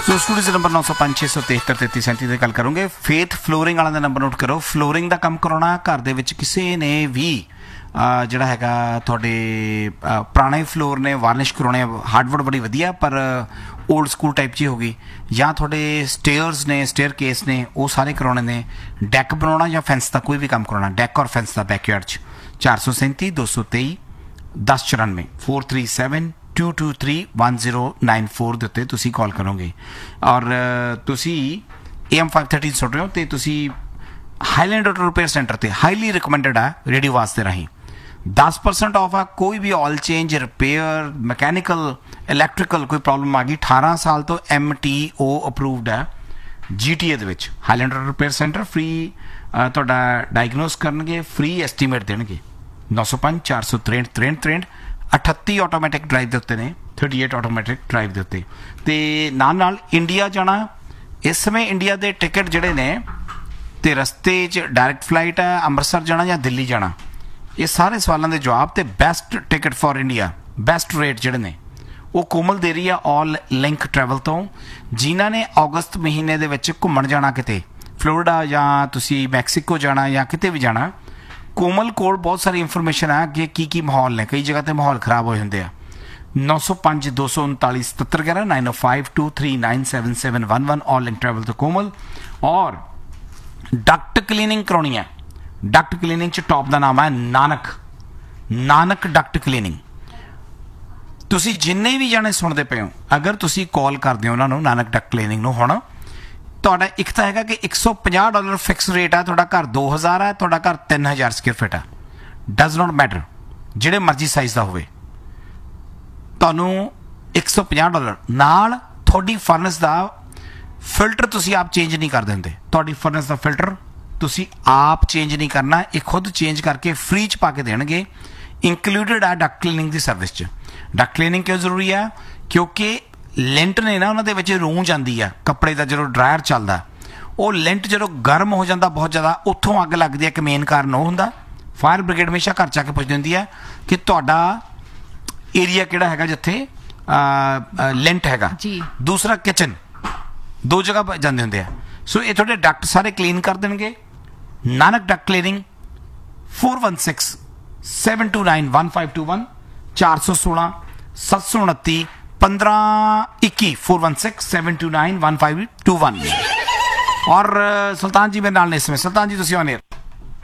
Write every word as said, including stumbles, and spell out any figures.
सो studio से number नौ सौ पाँच छे सौ तिहत्तर तेती सैंती की गल करोगे। फेथ फ्लोरिंग वाला का नंबर नोट करो। फ्लोरिंग का काम कराना घर दे विच किसी ने भी जिहड़ा हैगा तुहाडे पुराने फ्लोर ने वार्निश कराने हार्डवुड बड़ी वधिया पर ओल्ड स्कूल टाइप जी होगी, या थोड़े स्टेयर्स ने स्टेयर केस ने वो सारे कराने ने, डैक बनाना या फेंस का कोई भी काम कराना, डैक और फेंस का बैकयार्ड च चार सौ सैंती दो सौ तेई दस चौरानवे four three seven two to three one zero nine four के उत्ते तुसी कॉल करोगे। और तुसी ए एम फाइव थर्टीन सुन रहे हो तो तुसी हाईलैंड ऑटो रिपेयर सेंटर ते हाईली रिकमेंडेड है रेडियो वास्ते राही दस परसेंट ऑफ आ कोई भी oil change repair mechanical electrical कोई प्रॉब्लम आ गई अठारह साल तो एम टी ओ अप्रूवड है G T A they which highland auto repair centre free तुहाडा डायग्नोस करनगे फ्री एस्टीमेट देणगे। नौ सौ पाँच चार सौ त्रेंठ त्रेंठ त्रेंठ अठत्ती ऑटोमैटिक ड्राइव के उत्ते ने थर्टी एट ऑटोमैटिक ड्राइव के उत्ते ते नाल नाल इंडिया जाना इस समय इंडिया के टिकट जिहड़े ने ते रस्ते च डायरैक्ट फ्लाइट है अमृतसर जाना या दिल्ली जाना, ये सारे सवालों के जवाब ते best ticket for India best rate जिहड़े ने वो कोमल दे रही है ऑल लिंक ट्रैवल तो। जिन्हां ने अगस्त महीने दे विच घुम्मण जाना किते फ्लोरिडा या तुसी मैक्सीको जाना या किते भी जाना, कोमल कोल बहुत सारी इंफॉर्मेशन है कि की की माहौल ने, कई जगह ते माहौल खराब हो जाते हैं। नौ सौ पाँच दो सौ उनताली सतहत्तर ग्यारह nine O five to three nine seven seven one one all link travel तो कोमल। और डक्ट क्लीनिंग करानी है, डक्ट क्लीनिंग च टॉप का नाम है नानक नानक डक्ट क्लीनिंग। तुसी जिन्ने भी जाने सुनते पे हो अगर तुसी कॉल करते हो उन्होंने नानक डक्ट क्लीनिंग नूं हुण तुहाडा एक तो है कि एक सौ पचास डॉलर फिक्स रेट है, तुहाडा घर दो हज़ार है, तुहाडा घर तीन हज़ार स्क्वेयर फीट है, डज नॉट मैटर जिहड़े मर्जी साइज़ का होवे, तुहानूं एक सौ पचास डॉलर नाल थोड़ी फर्नस का फिल्टर तुसी आप चेंज नहीं कर देंगे। तुहाडी फर्नस का फिल्टर तुसी आप चेंज नहीं करना, ये खुद चेंज करके फ्री च पा के देणगे। इंकलूडिड है डक्ट क्लीनिंग की सर्विस च। डक्ट क्लीनिंग क्यों जरूरी है? क्योंकि लिंट ने ना उन्होंने विच रूं जाती है कपड़े का जो ड्रायर चलता वो लिंट जो गर्म हो जाता बहुत ज़्यादा उत्थों अग लगती है। एक मेन कारण वो होंदा फायर ब्रिगेड हमेशा घर चा के पुछ दिंदी है कि तुहाडा एरिया किहड़ा हैगा जिथे लिंट हैगा। दूसरा किचन दो जगह जाते होंगे, सो ये थोड़े डक्ट सारे क्लीन कर देंगे। Nanak duct cleaning four one six seven two nine one five to one चार सौ सोलह सत्त सौ उनती पंद्रह इक्की four one six seven two nine one five to one. और सुल्तान जी मेरे नाल ने इसमें सुल्तान जी तुसीं ऑन एयर।